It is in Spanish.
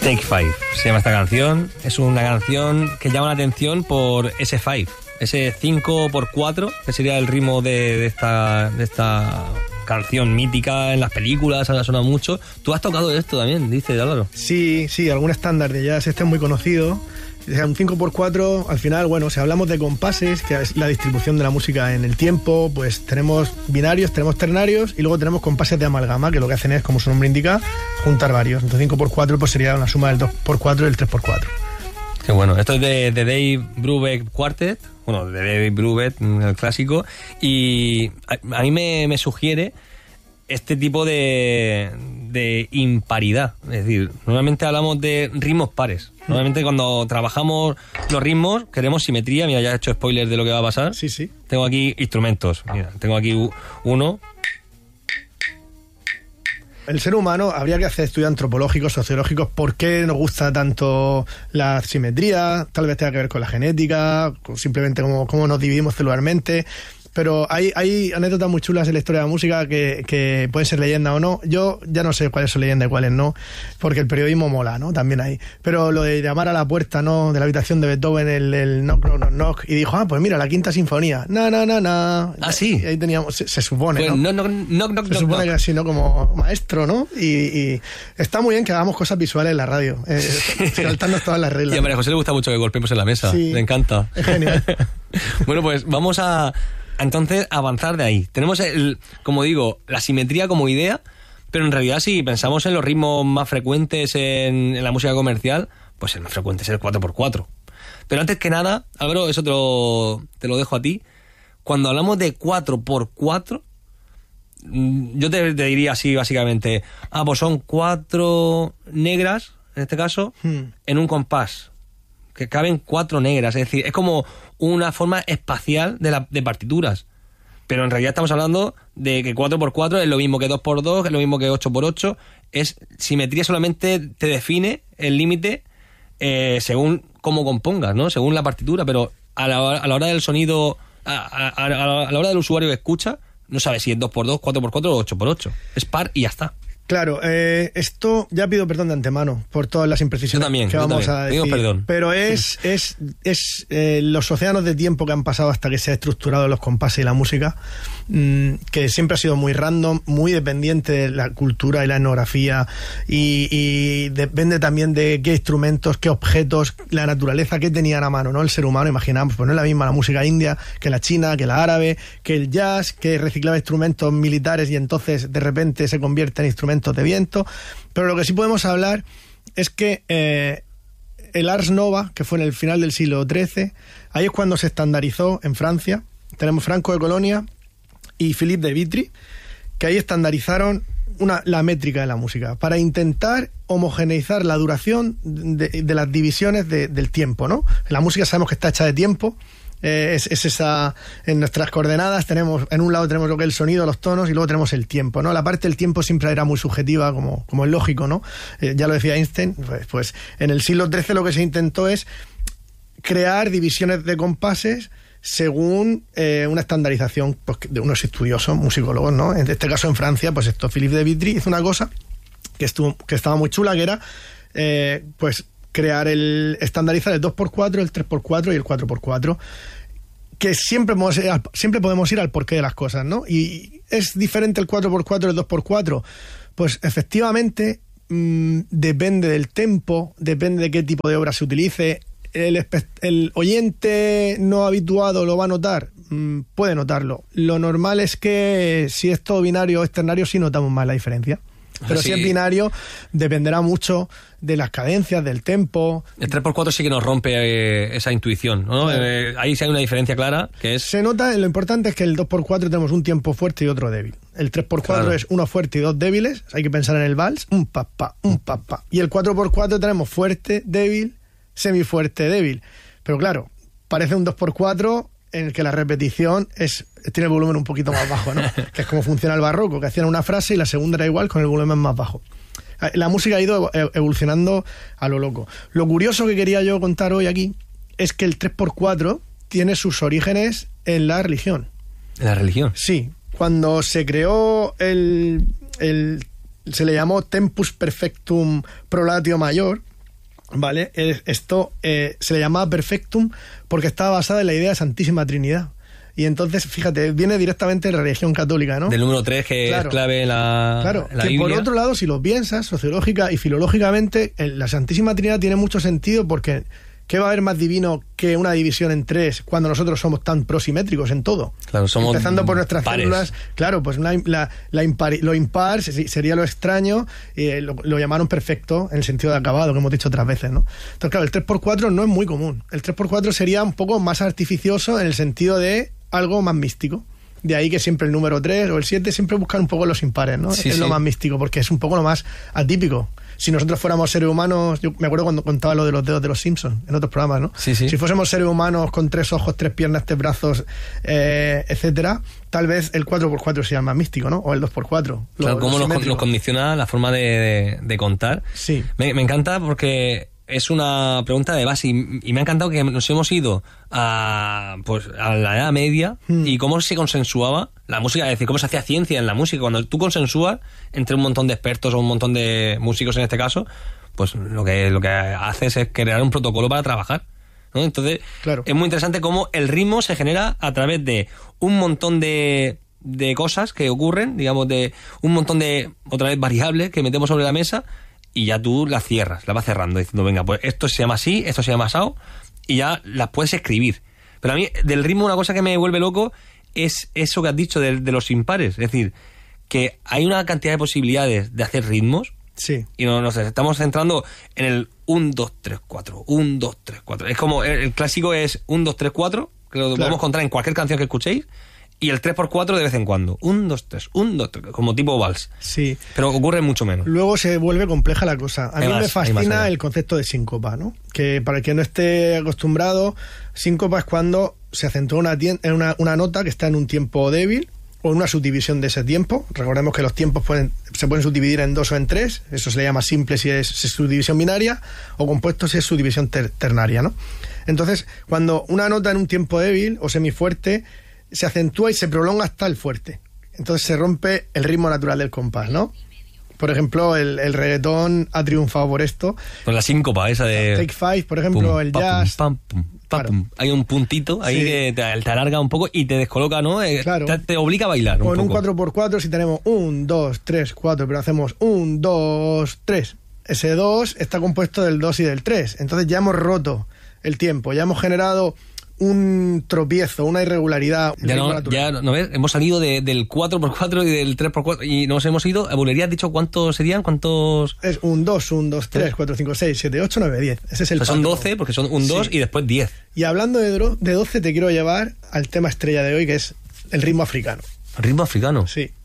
Take 5 se llama esta canción. Es una canción que llama la atención por ese 5, ese 5x4, que sería el ritmo de esta canción mítica en las películas, ha sonado mucho. Tú has tocado esto también, dice Álvaro. Sí, algún estándar de jazz, este es muy conocido. Un 5x4, al final, bueno, si hablamos de compases, que es la distribución de la música en el tiempo, pues tenemos binarios, tenemos ternarios y luego tenemos compases de amalgama, que lo que hacen es, como su nombre indica, juntar varios. Entonces 5x4 pues sería una suma del 2x4 y el 3x4. Qué bueno. Esto es de Dave Brubeck Quartet, bueno, de Dave Brubeck, el clásico, y a mí me sugiere este tipo de imparidad. Es decir, normalmente hablamos de ritmos pares. Normalmente cuando trabajamos los ritmos queremos simetría. Mira, ya he hecho spoiler de lo que va a pasar. Sí. Tengo aquí instrumentos. Mira, tengo aquí uno. El ser humano, habría que hacer estudios antropológicos, sociológicos, por qué nos gusta tanto la simetría, tal vez tenga que ver con la genética, simplemente cómo nos dividimos celularmente. Pero hay anécdotas muy chulas en la historia de la música que pueden ser leyenda o no. Yo ya no sé cuáles son leyendas y cuáles no, porque el periodismo mola, ¿no? También hay. Pero lo de llamar a la puerta, ¿no? De la habitación de Beethoven, el knock, knock, knock, knock, y dijo, pues mira, la quinta sinfonía. No. Ah, sí. Y ahí teníamos, se supone, pues ¿no? Knock, se supone que así, ¿no? Como maestro, ¿no? Y está muy bien que hagamos cosas visuales en la radio, saltarnos todas las reglas. Y a María José le gusta mucho que golpeemos en la mesa. Sí, le encanta. Es genial. Bueno, pues vamos a entonces avanzar de ahí. Tenemos, como digo, la simetría como idea, pero en realidad si pensamos en los ritmos más frecuentes en la música comercial, pues el más frecuente es el 4x4. Pero antes que nada, Álvaro, eso te lo dejo a ti. Cuando hablamos de 4x4, yo te diría así básicamente, pues son 4 negras, en este caso, en un compás, que caben 4 negras, es decir, es como una forma espacial de partituras, pero en realidad estamos hablando de que 4x4 es lo mismo que 2x2, es lo mismo que 8x8, es simetría, solamente te define el límite según cómo compongas, ¿no? Según la partitura, pero a la hora del sonido, a la hora del usuario que escucha, no sabe si es 2x2, 4x4 o 8x8, es par y ya está. Claro, esto ya pido perdón de antemano por todas las imprecisiones que vamos a decir. Perdón. Pero es los océanos de tiempo que han pasado hasta que se ha estructurado los compases y la música, que siempre ha sido muy random, muy dependiente de la cultura y la etnografía, y depende también de qué instrumentos, qué objetos, la naturaleza que tenían a mano, ¿no? El ser humano, imaginamos, pues no es la misma la música india que la china, que la árabe, que el jazz, que reciclaba instrumentos militares y entonces de repente se convierte en instrumentos de viento. Pero lo que sí podemos hablar es que el Ars Nova, que fue en el final del siglo XIII, ahí es cuando se estandarizó en Francia. Tenemos Franco de Colonia y Philippe de Vitry, que ahí estandarizaron la métrica de la música para intentar homogeneizar la duración de las divisiones del tiempo, ¿no? La música sabemos que está hecha de tiempo. Es esa, en nuestras coordenadas tenemos, en un lado tenemos lo que es el sonido, los tonos, y luego tenemos el tiempo, ¿no? La parte del tiempo siempre era muy subjetiva, como es lógico, ¿no? Ya lo decía Einstein, pues en el siglo XIII lo que se intentó es crear divisiones de compases según una estandarización, pues, de unos estudiosos, musicólogos, ¿no? En este caso en Francia, pues Philippe de Vitry hizo una cosa que estaba muy chula, que era pues estandarizar el 2x4, el 3x4 y el 4x4, que siempre podemos ir al porqué de las cosas, ¿no? Y es diferente el 4x4 del 2x4. Pues efectivamente depende del tempo, depende de qué tipo de obra se utilice. El oyente no habituado lo va a notar, puede notarlo. Lo normal es que si es todo binario o es ternario, sí notamos más la diferencia. Pero si es binario, dependerá mucho de las cadencias, del tempo. El 3x4 sí que nos rompe esa intuición, ¿no? Ahí sí hay una diferencia clara, que es... Se nota, lo importante es que el 2x4 tenemos un tiempo fuerte y otro débil. El 3x4 es uno fuerte y dos débiles, hay que pensar en el vals, un pa, pa, un pa, pa. Y el 4x4 tenemos fuerte, débil, semifuerte, débil. Pero claro, parece un 2x4... en el que la repetición tiene el volumen un poquito más bajo, ¿no? Que es como funciona el barroco, que hacían una frase y la segunda era igual con el volumen más bajo. La música ha ido evolucionando a lo loco. Lo curioso que quería yo contar hoy aquí es que el 3x4 tiene sus orígenes en la religión. ¿En la religión? Sí. Cuando se creó se le llamó Tempus Perfectum Prolatio Mayor, ¿vale? Esto se le llamaba Perfectum porque estaba basada en la idea de Santísima Trinidad. Y entonces, fíjate, viene directamente de la religión católica, ¿no? Del número 3, que es clave en la que Biblia. Por otro lado, si lo piensas, sociológica y filológicamente, la Santísima Trinidad tiene mucho sentido porque ¿qué va a haber más divino que una división en 3 cuando nosotros somos tan prosimétricos en todo? Claro, somos empezando por nuestras pares. células. Claro, pues lo impar sería lo extraño, lo llamaron perfecto en el sentido de acabado, que hemos dicho otras veces, ¿no? Entonces, claro, el 3x4 no es muy común. El 3x4 sería un poco más artificioso en el sentido de algo más místico. De ahí que siempre el número 3 o el 7 siempre buscan un poco los impares, ¿no? Sí, es lo más místico, porque es un poco lo más atípico. Si nosotros fuéramos seres humanos, yo me acuerdo cuando contaba lo de los dedos de los Simpsons en otros programas, ¿no? Sí. Si fuésemos seres humanos con 3 ojos, 3 piernas, 3 brazos, etcétera, tal vez el 4x4 sea el más místico, ¿no? O el 2x4. Claro, cómo nos condiciona la forma de contar. Sí. Me encanta porque es una pregunta de base y me ha encantado que nos hemos ido a la Edad Media y cómo se consensuaba la música, es decir, cómo se hacía ciencia en la música. Cuando tú consensúas entre un montón de expertos o un montón de músicos en este caso, pues lo que haces es crear un protocolo para trabajar, ¿no? Entonces, claro, es muy interesante cómo el ritmo se genera a través de un montón de cosas que ocurren, digamos, de un montón de, otra vez, variables que metemos sobre la mesa. Y ya tú las cierras, las vas cerrando, diciendo, venga, pues esto se llama así, esto se llama asao, y ya las puedes escribir. Pero a mí, del ritmo, una cosa que me vuelve loco es eso que has dicho de los impares. Es decir, que hay una cantidad de posibilidades de hacer ritmos. Sí. Y nos estamos centrando en el 1, 2, 3, 4, 1, 2, 3, 4. Es como, el clásico es 1, 2, 3, 4, que lo podemos encontrar en cualquier canción que escuchéis. Y el 3x4 de vez en cuando. 1, 2, 3, 1, 2, 3, como tipo vals. Sí. Pero ocurre mucho menos. Luego se vuelve compleja la cosa. A mí me fascina el concepto de síncopa, ¿no? Que para el que no esté acostumbrado, síncopa es cuando se acentúa una nota que está en un tiempo débil o en una subdivisión de ese tiempo. Recordemos que los tiempos se pueden subdividir en 2 o en 3. Eso se le llama simple si es subdivisión binaria, o compuesto si es subdivisión ternaria, ¿no? Entonces, cuando una nota en un tiempo débil o semifuerte se acentúa y se prolonga hasta el fuerte, entonces se rompe el ritmo natural del compás, ¿no? Por ejemplo, el reggaetón ha triunfado por esto. Con la síncopa esa de Take Five, por ejemplo, pum, el jazz. Pum, pum, claro. Hay un puntito ahí que te alarga un poco y te descoloca, ¿no? Claro. Te obliga a bailar un poco. O en un 4x4, si tenemos 1, 2, 3, 4, pero hacemos 1, 2, 3. Ese 2 está compuesto del 2 y del 3. Entonces ya hemos roto el tiempo, ya hemos generado un tropiezo, una irregularidad. Ya no ves, hemos salido del 4x4 y del 3x4 y nos hemos ido. ¿Bulería has dicho cuántos serían? ¿Cuántos? Es 1, 2, 1, 2, 3, 4, 5, 6, 7, 8, 9, 10. Ese es el son 12, porque son 1, 2 y después 10. Y hablando de 12, te quiero llevar al tema estrella de hoy, que es el ritmo africano. ¿El ritmo africano? Sí.